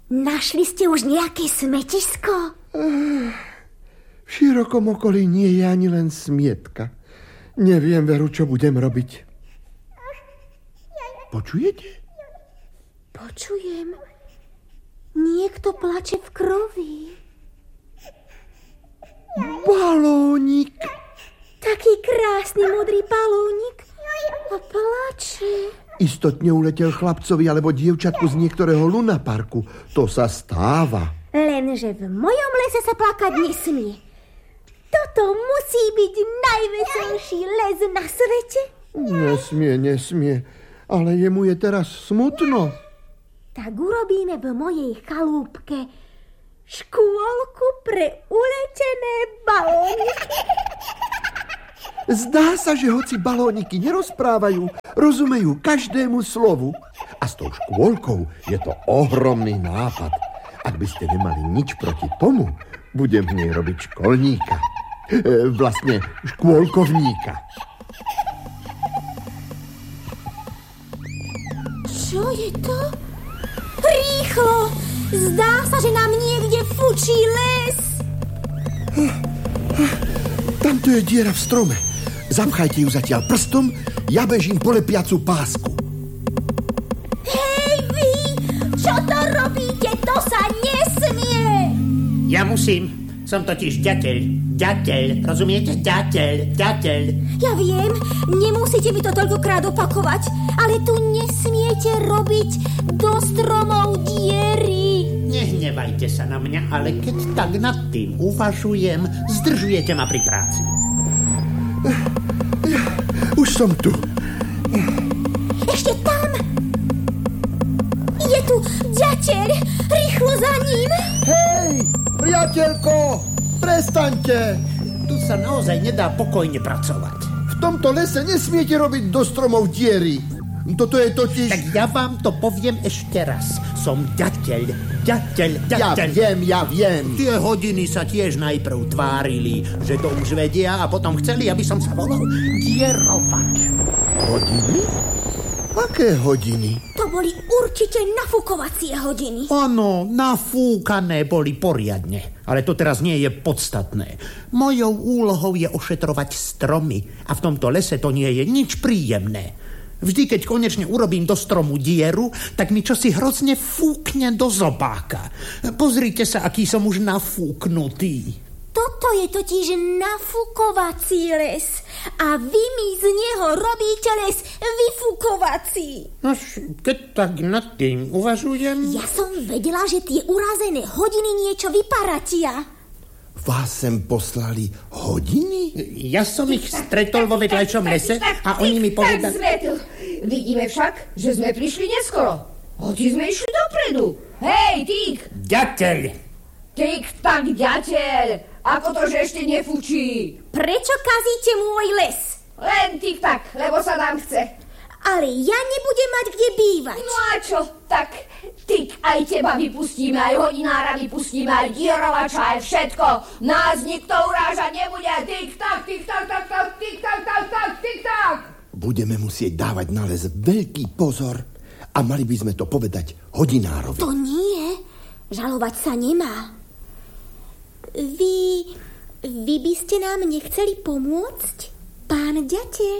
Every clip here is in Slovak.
Našli ste už nejaké smetisko? V širokom okolí nie je ani len smietka. Neviem, Veru, čo budem robiť. Počujete? Počujem. Niekto plače v krovi. Balónik. Taký krásny modrý balónik. A plače. Istotne uletel chlapcovi alebo dievčatku z niektorého lunaparku. To sa stáva. Lenže v mojom lese sa plakať nesmie. Toto musí byť najveselší les na svete. Nesmie. Ale jemu je teraz smutno. Tak urobíme v mojej chalúbke škôlku pre uletené balóniky. Zdá sa, že hoci balóniky nerozprávajú, rozumejú každému slovu. A s tou škôlkou je to ohromný nápad. Ak by ste nemali nič proti tomu, budem v nej robiť školníka. Vlastne škôlkovníka. Čo je to? Rýchlo! Zdá sa, že nám niekde fučí les. Tamto je diera v strome. Zapchajte ju zatiaľ prstom, ja bežím po lepiacu pásku. Hej vy! Čo to robíte? To sa nesmie! Ja musím. Som totiž ďateľ. Rozumiete? Ďateľ. Ja viem, nemusíte mi to toľkokrát opakovať, ale tu nesmiete robiť do stromov diery. Nehnevajte sa na mňa, ale keď tak nad tým uvažujem, zdržujete ma pri práci. Už som tu. Ešte tam! Je tu ďateľ! Rýchlo za ním! Hej, priateľko, prestaňte! Tu sa naozaj nedá pokojne pracovať. V tomto lese nesmiete robiť do stromov diery. Toto je totiž... Tak ja vám to poviem ešte raz. Som ďateľ. Ja viem. Tie hodiny sa tiež najprv tvárili, že to už vedia a potom chceli, aby som sa volal dierovač. Hodiny? Aké hodiny? To boli určite nafúkovacie hodiny. Áno, nafúkané boli poriadne. Ale to teraz nie je podstatné. Mojou úlohou je ošetrovať stromy. A v tomto lese to nie je nič príjemné. Vždy, keď konečne urobím do stromu dieru, tak mi čosi hrozne fúkne do zobáka. Pozrite sa, aký som už nafúknutý. Toto je totiž nafúkovací les. A vy mi z neho robíte les vyfúkovací. No, keď tak nad tým uvažujem... Ja som vedela, že tie urazené hodiny niečo vyparatia. Vás sem poslali hodiny? Ja som ich stretol vo vedľajšom lese a oni mi povedali... Vidíme však, že sme prišli neskoro. Hoci sme išli dopredu. Hej, Tík! Ďateľ! Tík, tak ďateľ! Ako to, že ešte nefučí? Prečo kazíte môj les? Len Tík tak, lebo sa nám chce. Ale ja nebudem mať kde bývať. No a čo? Tak, Tík, aj teba vypustíme, aj hodinára vypustíme, aj dierovača, aj všetko. Nás nikto urážať nebude. Tík tak, tík tak, tak, tak, tík tak, tak, tak, tík tak. Budeme musieť dávať na les veľký pozor a mali by sme to povedať hodinárovi. To nie. Žalovať sa nemá. Vy by ste nám nechceli pomôcť, pán ďateľ?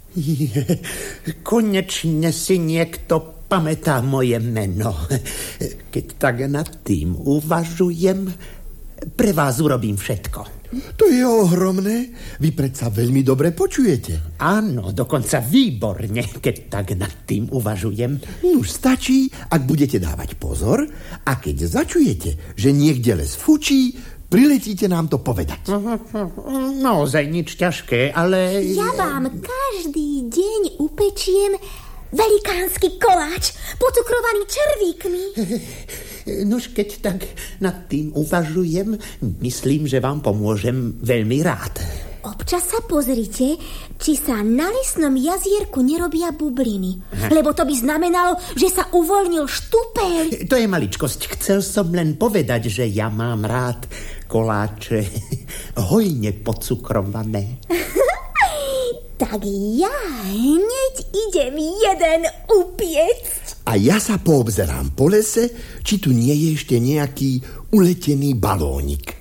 Konečne si niekto pamätá moje meno. Keď tak nad tým uvažujem, pre vás urobím všetko. To je ohromné. Vy predsa veľmi dobre počujete. Áno, dokonca výborne, keď tak nad tým uvažujem. Už stačí, ak budete dávať pozor a keď začujete, že niekde les fučí, priletíte nám to povedať. Naozaj nič ťažké, ale... Ja vám každý deň upečiem velikánsky koláč, pocukrovaný červíkmi. Nož keď tak nad tým uvažujem, myslím, že vám pomôžem veľmi rád. Občas sa pozrite, či sa na lesnom jazierku nerobia bubliny. Lebo to by znamenalo, že sa uvoľnil štupeľ. To je maličkosť. Chcel som len povedať, že ja mám rád koláče hojne pocukrované. Tak ja hneď idem jeden upiecť. A ja sa poobzerám po lese, či tu nie je ešte nejaký uletený balónik.